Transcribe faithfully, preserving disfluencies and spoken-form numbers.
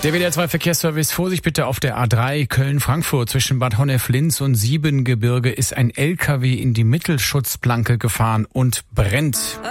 Der W D R zwei Verkehrsservice, Vorsicht bitte auf der A drei Köln-Frankfurt zwischen Bad Honnef-Linz und Siebengebirge ist ein L K W in die Mittelschutzplanke gefahren und brennt.